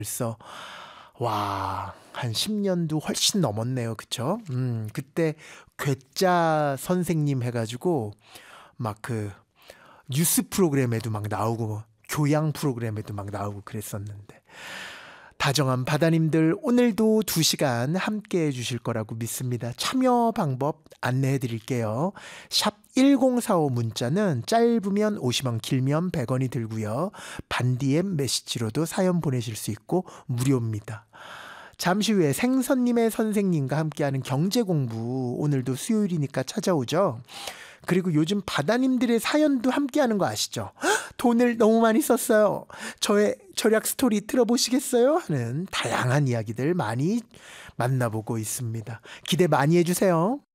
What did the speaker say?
벌써 와, 한 10년도 훨씬 넘었네요. 그쵸? 그때 괴짜 선생님 해가지고 막 그 뉴스 프로그램에도 막 나오고 교양 프로그램에도 막 나오고 그랬었는데, 다정한 바다님들 오늘도 2시간 함께 해주실 거라고 믿습니다. 참여 방법 안내해 드릴게요. 샵 1045 문자는 짧으면 50원, 길면 100원이 들고요. 반디앱 메시지로도 사연 보내실 수 있고 무료입니다. 잠시 후에 생선님의 선생님과 함께하는 경제 공부, 오늘도 수요일이니까 찾아오죠. 그리고 요즘 바다님들의 사연도 함께하는 거 아시죠? 돈을 너무 많이 썼어요. 저의 절약 스토리 들어보시겠어요? 하는 다양한 이야기들 많이 만나보고 있습니다. 기대 많이 해주세요.